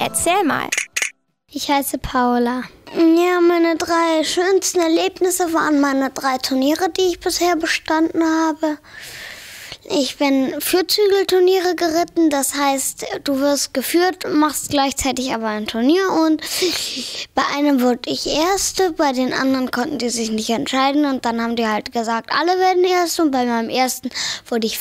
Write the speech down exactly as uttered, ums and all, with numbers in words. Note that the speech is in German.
Erzähl mal. Ich heiße Paula. Ja, meine drei schönsten Erlebnisse waren meine drei Turniere, die ich bisher bestanden habe. Ich bin Vierzügelturniere geritten, das heißt, du wirst geführt, machst gleichzeitig aber ein Turnier und bei einem wurde ich Erste, bei den anderen konnten die sich nicht entscheiden und dann haben die halt gesagt, alle werden Erste und bei meinem ersten wurde ich